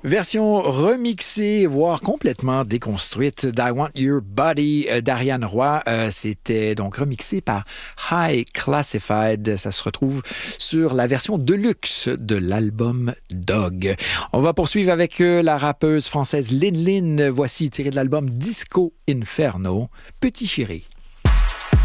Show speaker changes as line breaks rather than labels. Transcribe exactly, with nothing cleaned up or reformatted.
Version remixée, voire complètement déconstruite d'I Want Your Body d'Ariane Roy. Euh, c'était donc remixé par High Classified. Ça se retrouve sur la version deluxe de l'album Dog. On va poursuivre avec euh, la rappeuse française Lin Lin. Voici tiré de l'album Disco Inferno, Petit Chéri.